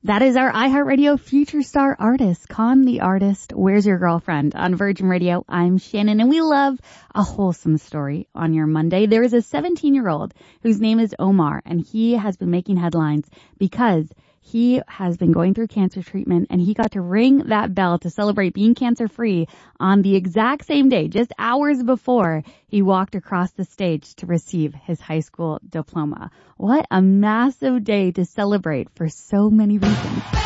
That is our iHeartRadio Future Star artist, Con the Artist, Where's Your Girlfriend? On Virgin Radio. I'm Shannon, and we love a wholesome story on your Monday. There is a 17-year-old whose name is Omar, and he has been making headlines because he has been going through cancer treatment, and he got to ring that bell to celebrate being cancer-free on the exact same day, just hours before he walked across the stage to receive his high school diploma. What a massive day to celebrate for so many reasons.